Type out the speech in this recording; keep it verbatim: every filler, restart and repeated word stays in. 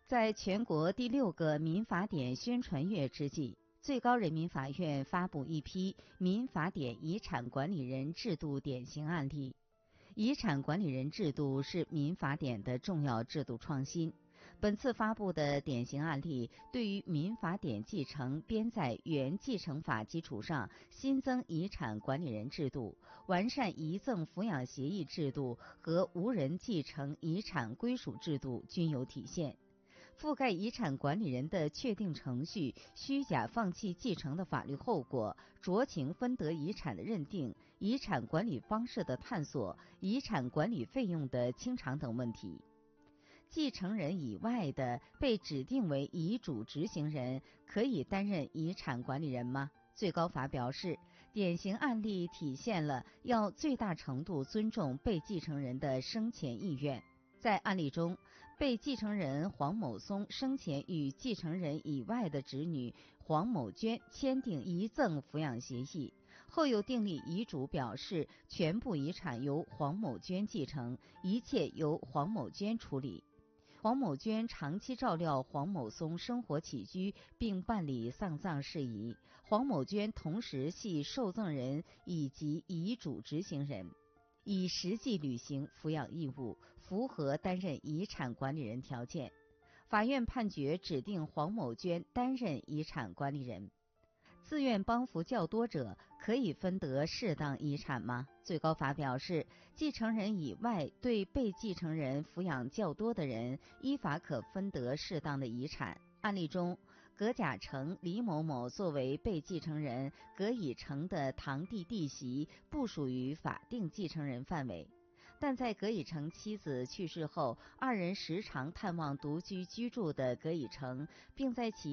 在全国第六个民法典宣传月之际，最高人民法院发布一批民法典遗产管理人制度典型案例。遗产管理人制度是民法典的重要制度创新。本次发布的典型案例对于民法典继承编在原继承法基础上新增遗产管理人制度、完善遗赠抚养协议制度和无人继承遗产归属制度均有体现。覆盖遗产管理人的确定程序、虚假放弃继承的法律后果、酌情分得遗产的认定、遗产管理方式的探索、遗产管理费用的清偿等问题。继承人以外的被指定为遗嘱执行人可以担任遗产管理人吗？最高法表示，典型案例体现了要最大程度尊重被继承人的生前意愿。在案例中，被继承人黄某松生前与继承人以外的侄女黄某娟签订遗赠抚养协议，后又订立遗嘱，表示全部遗产由黄某娟继承，一切由黄某娟处理。黄某娟长期照料黄某松生活起居，并办理丧葬事宜。黄某娟同时系受赠人以及遗嘱执行人，已实际履行抚养义务，符合担任遗产管理人条件。法院判决指定黄某娟担任遗产管理人。自愿帮扶较多者可以分得适当遗产吗？最高法表示，继承人以外对被继承人抚养较多的人，依法可分得适当的遗产。案例中，葛甲成、李某某作为被继承人，葛乙成的堂弟弟媳不属于法定继承人范围。但在葛乙成妻子去世后，二人时常探望独居居住的葛乙成，并在其